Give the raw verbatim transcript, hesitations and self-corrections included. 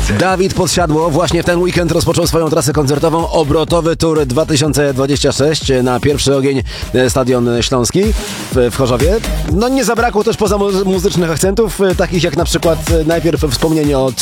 Dawid Podsiadło właśnie w ten weekend rozpoczął swoją trasę koncertową Obrotowy Tour dwa tysiące dwudziesty szósty na pierwszy ogień Stadion Śląski w, w Chorzowie. No nie zabrakło też poza mu- muzycznych akcentów, takich jak na przykład najpierw wspomnienie o